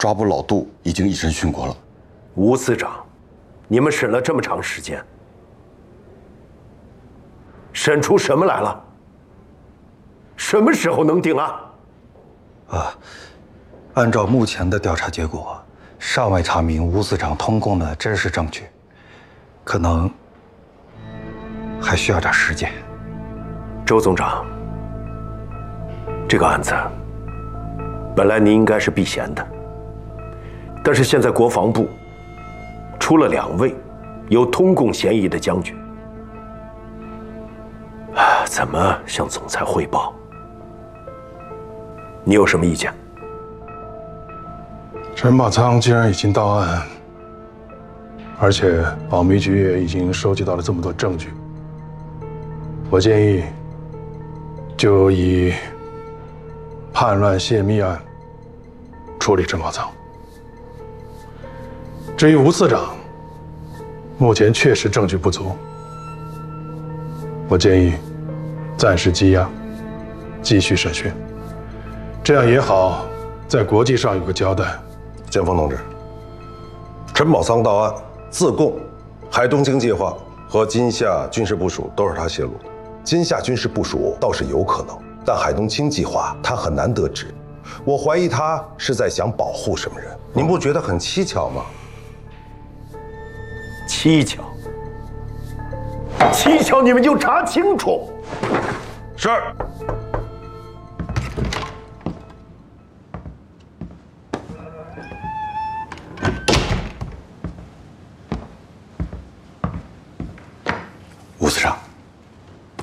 抓捕老杜已经以身殉国了。 吴司长，你们审了这么长时间，审出什么来了？什么时候能定案？ 按照目前的调查结果，尚未查明吴司长通供的真实证据，可能还需要点时间。 周总长，这个案子本来您应该是避嫌的，但是现在国防部出了2位有通共嫌疑的将军，怎么向总裁汇报？你有什么意见？ 陈宝仓既然已经到案，而且保密局也已经收集到了这么多证据，我建议就以叛乱泄密案处理陈宝仓。至于吴司长，目前确实证据不足，我建议暂时羁押，继续审讯，这样也好在国际上有个交代。 建峰同志，陈宝仓到案自供，海东京计划和金夏军事部署都是他泄露的。金夏军事部署倒是有可能，但海东青计划他很难得知。我怀疑他是在想保护什么人，您不觉得很蹊跷吗？ 蹊跷？蹊跷，你们就查清楚。 是。